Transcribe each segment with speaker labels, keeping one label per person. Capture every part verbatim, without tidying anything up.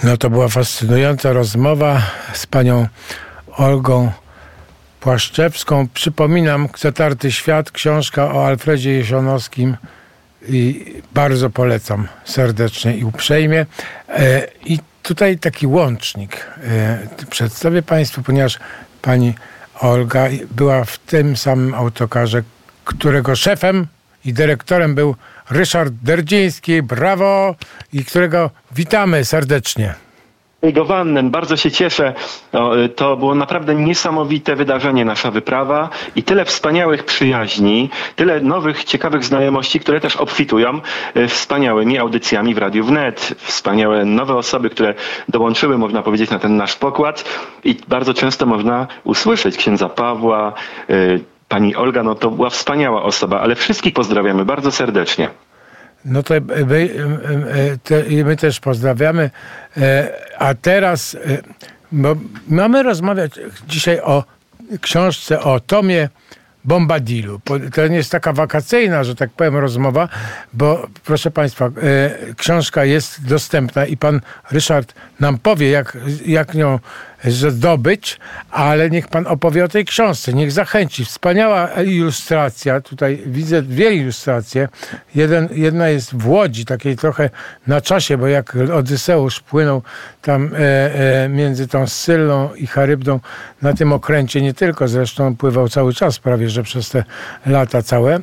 Speaker 1: No to była fascynująca rozmowa z panią Olgą Płaszczewską. Przypominam, Zatarty świat, książka o Alfredzie Jesionowskim i bardzo polecam serdecznie i uprzejmie. I tutaj taki łącznik przedstawię państwu, ponieważ pani Olga była w tym samym autokarze, którego szefem i dyrektorem był Ryszard Derdziński, brawo, i którego witamy serdecznie.
Speaker 2: Jego Wannen, bardzo się cieszę. To było naprawdę niesamowite wydarzenie, nasza wyprawa i tyle wspaniałych przyjaźni, tyle nowych, ciekawych znajomości, które też obfitują wspaniałymi audycjami w Radiu Wnet. Wspaniałe nowe osoby, które dołączyły, można powiedzieć, na ten nasz pokład i bardzo często można usłyszeć księdza Pawła. Pani Olga, no to była wspaniała osoba, ale wszystkich pozdrawiamy bardzo serdecznie.
Speaker 1: No to my, my też pozdrawiamy. A teraz bo mamy rozmawiać dzisiaj o książce, o tomie Bombadilu. To nie jest taka wakacyjna, że tak powiem, rozmowa, bo proszę państwa, książka jest dostępna i pan Ryszard nam powie, jak, jak ją zdobyć, ale niech pan opowie o tej książce, niech zachęci. Wspaniała ilustracja, tutaj widzę dwie ilustracje. Jeden, jedna jest w Łodzi, takiej trochę na czasie, bo jak Odyseusz płynął tam e, e, między tą Scyllą i Charybdą na tym okręcie, nie tylko zresztą pływał cały czas, prawie że przez te lata całe, e,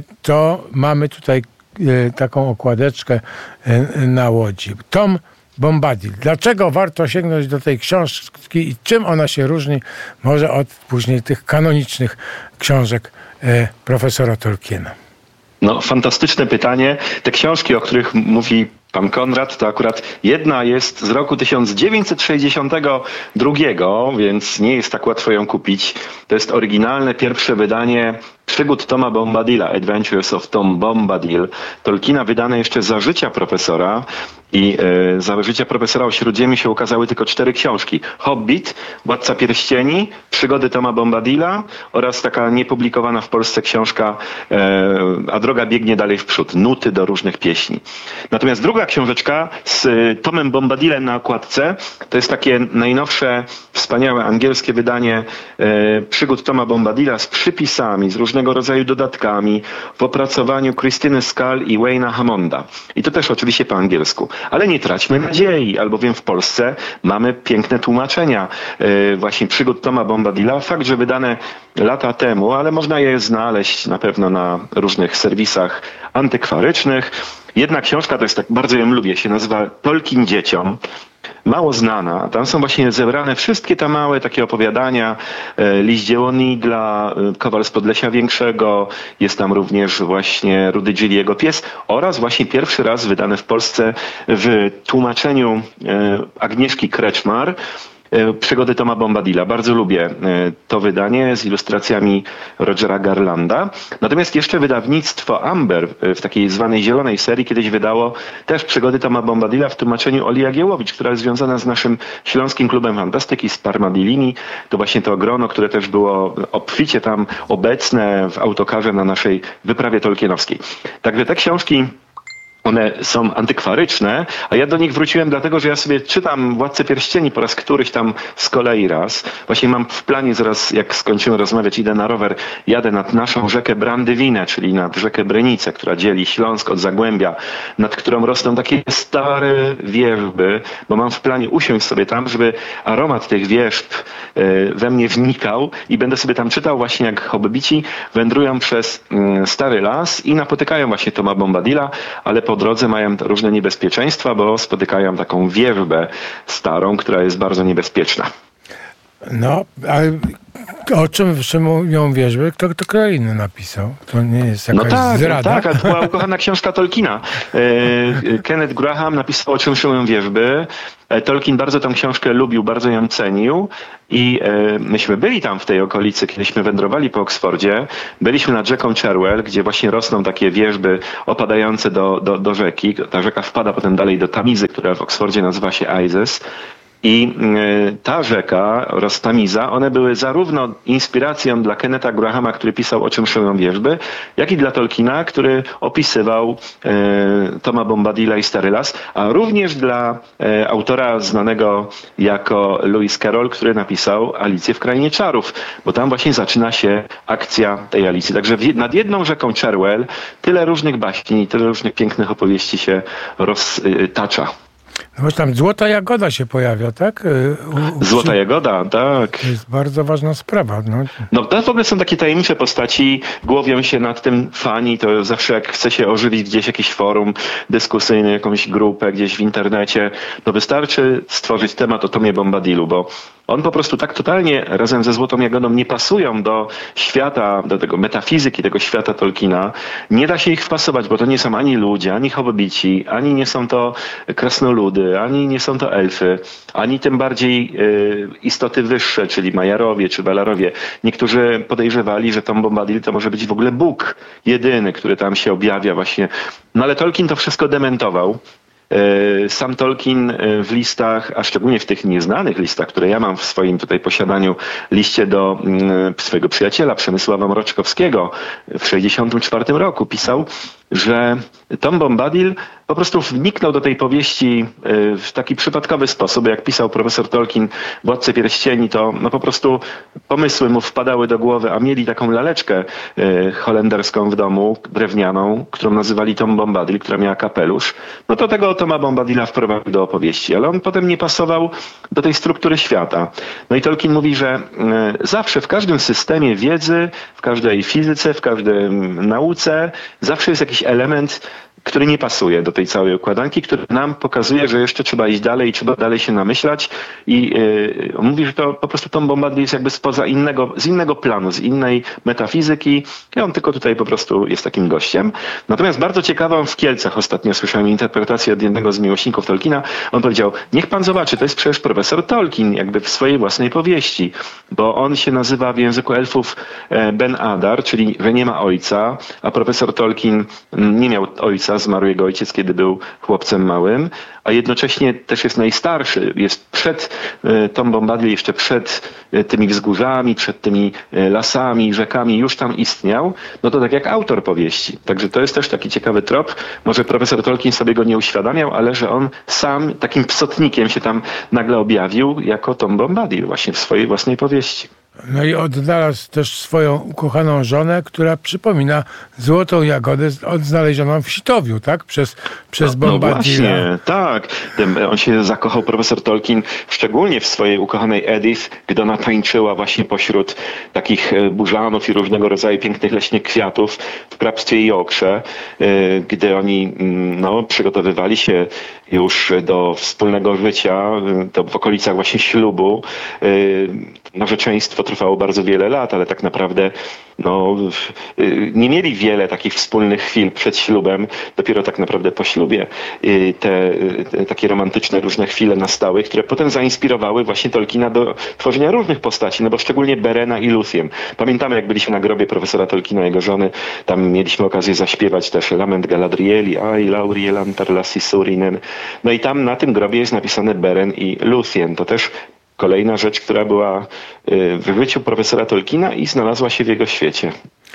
Speaker 1: to mamy tutaj e, taką okładeczkę e, na Łodzi. Tom Bombadil. Dlaczego warto sięgnąć do tej książki i czym ona się różni może od później tych kanonicznych książek e, profesora Tolkiena?
Speaker 2: No, fantastyczne pytanie. Te książki, o których mówi pan Konrad, to akurat jedna jest z roku tysiąc dziewięćset sześćdziesiątego drugiego, więc nie jest tak łatwo ją kupić. To jest oryginalne pierwsze wydanie przygód Toma Bombadila, Adventures of Tom Bombadil, Tolkiena, wydane jeszcze za życia profesora. I e, za życia profesora o Śródziemiu się ukazały tylko cztery książki. Hobbit, Władca Pierścieni, Przygody Toma Bombadila oraz taka niepublikowana w Polsce książka e, A droga biegnie dalej w przód. Nuty do różnych pieśni. Natomiast druga książeczka z e, Tomem Bombadilem na okładce to jest takie najnowsze, wspaniałe angielskie wydanie e, Przygód Toma Bombadila z przypisami, z różnego rodzaju dodatkami w opracowaniu Krystyny Skal i Wayne'a Hammonda. I to też oczywiście po angielsku. Ale nie traćmy nadziei, albowiem w Polsce mamy piękne tłumaczenia yy, właśnie przygód Toma Bombadila. Fakt, że wydane lata temu, ale można je znaleźć na pewno na różnych serwisach antykwarycznych. Jedna książka, to jest tak, bardzo ją lubię, się nazywa Tolkien dzieciom. Mało znana. Tam są właśnie zebrane wszystkie te małe takie opowiadania. Liść dzieło Nigla, Kowal z Podlesia Większego. Jest tam również właśnie Rudy Gill, jego pies. Oraz właśnie pierwszy raz wydane w Polsce w tłumaczeniu Agnieszki Kreczmar. Przygody Toma Bombadila. Bardzo lubię to wydanie z ilustracjami Rogera Garlanda. Natomiast jeszcze wydawnictwo Amber w takiej zwanej zielonej serii kiedyś wydało też Przygody Toma Bombadila w tłumaczeniu Oli Jagiełowicz, która jest związana z naszym Śląskim Klubem Fantastyki, z Parmabilini. To właśnie to grono, które też było obficie tam obecne w autokarze na naszej wyprawie tolkienowskiej. Także te książki, one są antykwaryczne, a ja do nich wróciłem dlatego, że ja sobie czytam Władcę Pierścieni po raz któryś tam z kolei raz. Właśnie mam w planie zaraz, jak skończymy rozmawiać, idę na rower, jadę nad naszą rzekę Brandywinę, czyli nad rzekę Brynicę, która dzieli Śląsk od Zagłębia, nad którą rosną takie stare wierzby, bo mam w planie usiąść sobie tam, żeby aromat tych wierzb we mnie wnikał i będę sobie tam czytał właśnie, jak hobbici wędrują przez stary las i napotykają właśnie Toma Bombadila, ale po drodze mają różne niebezpieczeństwa, bo spotykają taką wierzbę starą, która jest bardzo niebezpieczna.
Speaker 1: No, ale o czym, czym mówią wierzby? Kto, kto kto inny napisał? To nie jest jakaś
Speaker 2: no tak,
Speaker 1: zdrada?
Speaker 2: No tak, to była ukochana książka Tolkiena. Kenneth Graham napisał O czym szyją wierzby. Tolkien bardzo tę książkę lubił, bardzo ją cenił i myśmy byli tam w tej okolicy, kiedyśmy wędrowali po Oksfordzie. Byliśmy nad rzeką Cherwell, gdzie właśnie rosną takie wierzby opadające do, do, do rzeki. Ta rzeka wpada potem dalej do Tamizy, która w Oksfordzie nazywa się Izes. I ta rzeka oraz Tamiza, one były zarówno inspiracją dla Kennetha Grahama, który pisał O czym szyją wierzby, jak i dla Tolkiena, który opisywał e, Toma Bombadila i Stary Las, a również dla e, autora znanego jako Lewis Carroll, który napisał Alicję w Krainie Czarów, bo tam właśnie zaczyna się akcja tej Alicji. Także w, nad jedną rzeką Cherwell tyle różnych baśni, tyle różnych pięknych opowieści się roztacza.
Speaker 1: No właśnie tam Złota Jagoda się pojawia, tak? U, u,
Speaker 2: Złota Jagoda, tak.
Speaker 1: To jest bardzo ważna sprawa. No.
Speaker 2: no to w ogóle są takie tajemnicze postaci, głowią się nad tym fani, to zawsze jak chce się ożywić gdzieś jakiś forum dyskusyjny, jakąś grupę gdzieś w internecie, to wystarczy stworzyć temat o Tomie Bombadilu, bo on po prostu tak totalnie razem ze Złotą Jagodą nie pasują do świata, do tego metafizyki, tego świata Tolkiena. Nie da się ich wpasować, bo to nie są ani ludzie, ani hobbici, ani nie są to krasnoludy, ani nie są to elfy, ani tym bardziej y, istoty wyższe, czyli Majarowie czy Valarowie. Niektórzy podejrzewali, że Tom Bombadil to może być w ogóle Bóg jedyny, który tam się objawia właśnie. No ale Tolkien to wszystko dementował. Sam Tolkien w listach, a szczególnie w tych nieznanych listach, które ja mam w swoim tutaj posiadaniu, liście do swojego przyjaciela Przemysława Mroczkowskiego w sześćdziesiątym czwartym roku pisał, że Tom Bombadil po prostu wniknął do tej powieści w taki przypadkowy sposób. Jak pisał profesor Tolkien Władcę Pierścieni, to no po prostu pomysły mu wpadały do głowy, a mieli taką laleczkę holenderską w domu, drewnianą, którą nazywali Tom Bombadil, która miała kapelusz. No to tego Toma Bombadila wprowadził do opowieści, ale on potem nie pasował do tej struktury świata. No i Tolkien mówi, że zawsze w każdym systemie wiedzy, w każdej fizyce, w każdej nauce, zawsze jest jakiś element, który nie pasuje do tej całej układanki, który nam pokazuje, że jeszcze trzeba iść dalej i trzeba dalej się namyślać. I yy, on mówi, że to po prostu Tom Bombadil jest jakby spoza innego, z innego planu, z innej metafizyki i on tylko tutaj po prostu jest takim gościem. Natomiast bardzo ciekawą w Kielcach ostatnio słyszałem interpretację od jednego z miłośników Tolkiena. On powiedział, niech pan zobaczy, to jest przecież profesor Tolkien jakby w swojej własnej powieści, bo on się nazywa w języku elfów Ben Adar, czyli że nie ma ojca, a profesor Tolkien nie miał ojca, zmarł jego ojciec, kiedy był chłopcem małym, a jednocześnie też jest najstarszy, jest przed Tom Bombadil, jeszcze przed tymi wzgórzami, przed tymi lasami, rzekami, już tam istniał, no to tak jak autor powieści. Także to jest też taki ciekawy trop. Może profesor Tolkien sobie go nie uświadamiał, ale że on sam takim psotnikiem się tam nagle objawił jako Tom Bombadil właśnie w swojej własnej powieści.
Speaker 1: No i odnalazł też swoją ukochaną żonę, która przypomina Złotą Jagodę odnalezioną w Sitowiu, tak? Przez, przez Bombadila.
Speaker 2: No właśnie, tak. On się zakochał, profesor Tolkien, szczególnie w swojej ukochanej Edith, gdy ona tańczyła właśnie pośród takich burzanów i różnego rodzaju pięknych leśnych kwiatów w hrabstwie Yorkshire, gdy oni no, przygotowywali się już do wspólnego życia, to w okolicach właśnie ślubu. Narzeczeństwo trwało bardzo wiele lat, ale tak naprawdę no, nie mieli wiele takich wspólnych chwil przed ślubem. Dopiero tak naprawdę po ślubie te, te takie romantyczne różne chwile nastały, które potem zainspirowały właśnie Tolkiena do tworzenia różnych postaci, no bo szczególnie Berena i Luthien. Pamiętamy, jak byliśmy na grobie profesora Tolkiena, jego żony, tam mieliśmy okazję zaśpiewać też Lament Galadrieli, Ai Lauriel Antar Lassi Surinen. No i tam na tym grobie jest napisane Beren i Luthien. To też kolejna rzecz, która była w życiu profesora Tolkiena i znalazła się w jego świecie.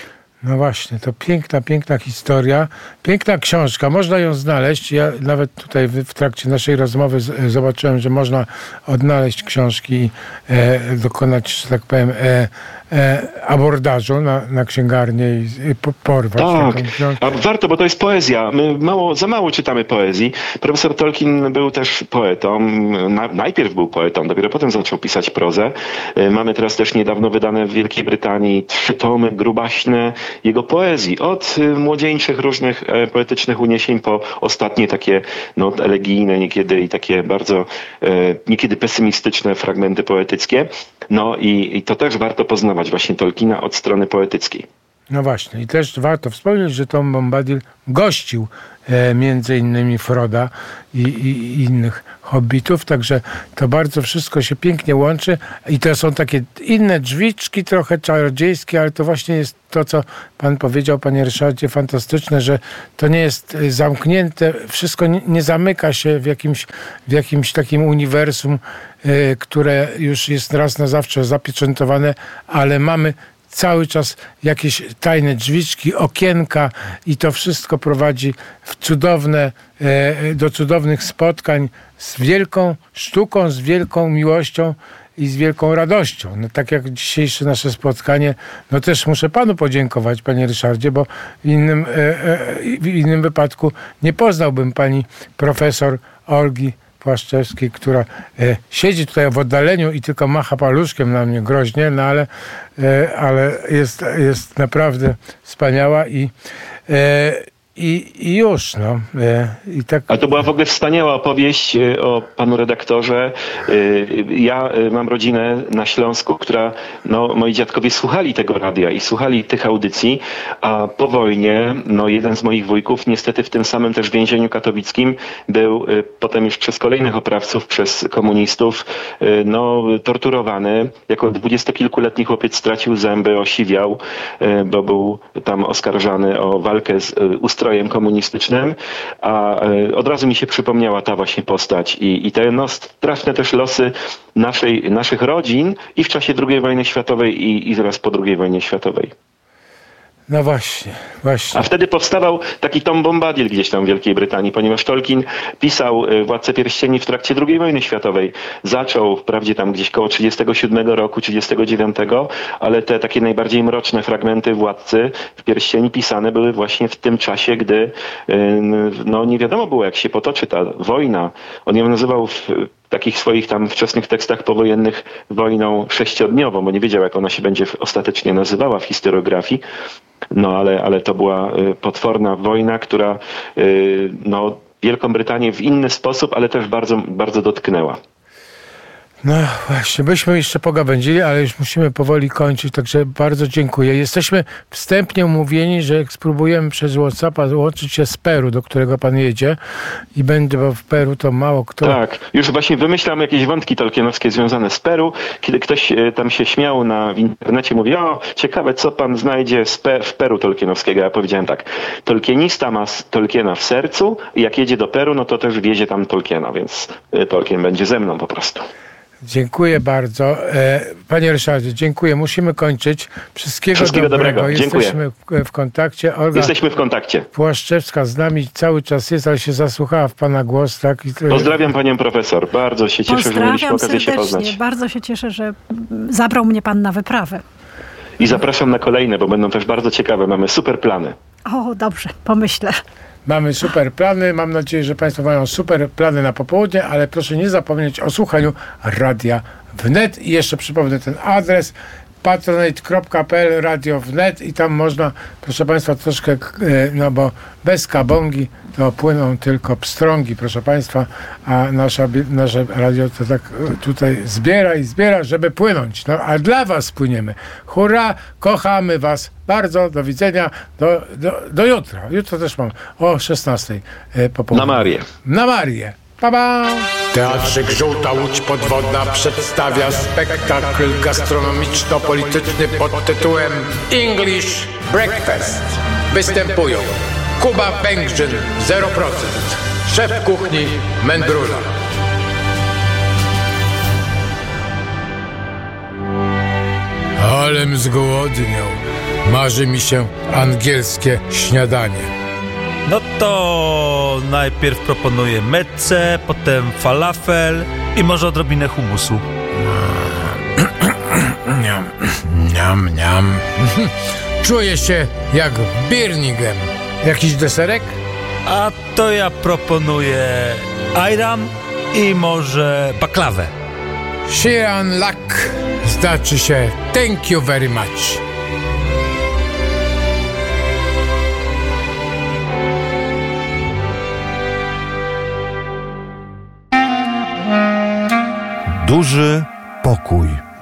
Speaker 1: No właśnie, to piękna, piękna historia, piękna książka, można ją znaleźć. Ja nawet tutaj w trakcie naszej rozmowy z, zobaczyłem, że można odnaleźć książki, e, dokonać, że tak powiem, e, e, abordażu na, na księgarnię i, i porwać
Speaker 2: tak,
Speaker 1: taką książkę.
Speaker 2: A warto, bo to jest poezja. My mało, za mało czytamy poezji. Profesor Tolkien był też poetą. Na, najpierw był poetą, dopiero potem zaczął pisać prozę. E, mamy teraz też niedawno wydane w Wielkiej Brytanii trzy tomy grubaśne jego poezji. Od y, młodzieńczych różnych e, poetycznych uniesień po ostatnie takie no, elegijne niekiedy i takie bardzo e, niekiedy pesymistyczne fragmenty poetyckie. No i, i to też warto poznawać właśnie Tolkiena od strony poetyckiej.
Speaker 1: No właśnie. I też warto wspomnieć, że Tom Bombadil gościł e, między innymi Froda i, i, i innych hobbitów, także to bardzo wszystko się pięknie łączy i to są takie inne drzwiczki, trochę czarodziejskie, ale to właśnie jest to, co pan powiedział, panie Ryszardzie, fantastyczne, że to nie jest zamknięte, wszystko nie, nie zamyka się w jakimś, w jakimś takim uniwersum, y, które już jest raz na zawsze zapieczętowane, ale mamy cały czas jakieś tajne drzwiczki, okienka i to wszystko prowadzi w cudowne, do cudownych spotkań z wielką sztuką, z wielką miłością i z wielką radością. No, tak jak dzisiejsze nasze spotkanie, no też muszę panu podziękować, panie Ryszardzie, bo w innym, w innym wypadku nie poznałbym pani profesor Olgi Płaszczewskiej, która e, siedzi tutaj w oddaleniu i tylko macha paluszkiem na mnie groźnie, no ale, e, ale jest, jest naprawdę wspaniała i, e, i, i już, no. E, i tak...
Speaker 2: Ale to była w ogóle wspaniała opowieść o panu redaktorze. Ja mam rodzinę na Śląsku, która, no, moi dziadkowie słuchali tego radia i słuchali tych audycji, a po wojnie, no, jeden z moich wujków niestety w tym samym też więzieniu katowickim był potem już przez kolejnych oprawców, przez komunistów, no, torturowany. Jako dwudziestokilkuletni chłopiec stracił zęby, osiwiał, bo był tam oskarżany o walkę z ustrojem komunistycznym, a od razu mi się przypomniała ta właśnie postać i, i te no, straszne też losy naszej, naszych rodzin i w czasie drugiej wojny światowej i, i zaraz po drugiej wojnie światowej.
Speaker 1: No właśnie, właśnie.
Speaker 2: A wtedy powstawał taki Tom Bombadil gdzieś tam w Wielkiej Brytanii, ponieważ Tolkien pisał Władcę Pierścieni w trakcie drugiej wojny światowej. Zaczął wprawdzie tam gdzieś koło trzydziestego siódmego roku, trzydziestego dziewiątego, ale te takie najbardziej mroczne fragmenty Władcy w Pierścieni pisane były właśnie w tym czasie, gdy no, nie wiadomo było, jak się potoczy ta wojna. On ją nazywał w takich swoich tam wczesnych tekstach powojennych wojną sześciodniową, bo nie wiedział, jak ona się będzie ostatecznie nazywała w historiografii. No ale, ale to była potworna wojna, która no, Wielką Brytanię w inny sposób, ale też bardzo, bardzo dotknęła.
Speaker 1: No właśnie, byśmy jeszcze pogawędzili, ale już musimy powoli kończyć, także bardzo dziękuję. Jesteśmy wstępnie umówieni, że jak spróbujemy przez WhatsAppa łączyć się z Peru, do którego pan jedzie i będzie, bo w Peru to mało kto...
Speaker 2: Tak, już właśnie wymyślam jakieś wątki tolkienowskie związane z Peru. Kiedy ktoś tam się śmiał na, w internecie, mówi, o, ciekawe, co pan znajdzie z Pe- w Peru tolkienowskiego. Ja powiedziałem tak, tolkienista ma Tolkiena w sercu i jak jedzie do Peru, no to też wiezie tam Tolkiena, więc Tolkien będzie ze mną po prostu.
Speaker 1: Dziękuję bardzo. Panie Ryszardzie, dziękuję. Musimy kończyć. Wszystkiego,
Speaker 2: Wszystkiego
Speaker 1: dobrego.
Speaker 2: dobrego. Dziękuję.
Speaker 1: Jesteśmy w kontakcie. Olga
Speaker 2: Jesteśmy w kontakcie.
Speaker 1: Płaszczewska z nami cały czas jest, ale się zasłuchała w pana głos. Tak? I...
Speaker 2: Pozdrawiam panią profesor. Bardzo się cieszę, że mieliśmy okazję się poznać.
Speaker 3: Bardzo się cieszę, że zabrał mnie pan na wyprawę.
Speaker 2: I zapraszam na kolejne, bo będą też bardzo ciekawe. Mamy super plany.
Speaker 3: O, dobrze, pomyślę.
Speaker 1: Mamy super plany. Mam nadzieję, że państwo mają super plany na popołudnie, ale proszę nie zapomnieć o słuchaniu Radia Wnet. I jeszcze przypomnę ten adres patronite kropka p l radio wnet i tam można, proszę państwa, troszkę, no bo bez kabongi to płyną tylko pstrągi, proszę państwa, a nasza, nasze radio to tak tutaj zbiera i zbiera, żeby płynąć. No, a dla was płyniemy. Hurra, kochamy was bardzo, do widzenia, do, do, do jutra. Jutro też mam o szesnastej po południu.
Speaker 2: Na Marię.
Speaker 1: Na Marię. Pa, pa. Teatrzyk Żółta Łódź Podwodna przedstawia spektakl gastronomiczno-polityczny pod tytułem English Breakfast. Występują Kuba Pękrzyn zero procent, szef kuchni Mędrula. Alem zgłodniał. Marzy mi się angielskie śniadanie.
Speaker 4: No to najpierw proponuję meccę, potem falafel i może odrobinę humusu.
Speaker 1: Niam, niam, niam. Czuję się jak w Birmingham. Jakiś deserek?
Speaker 4: A to ja proponuję ayran i może baklawę.
Speaker 1: Shiran Lak znaczy się thank you very much.
Speaker 5: Duży pokój.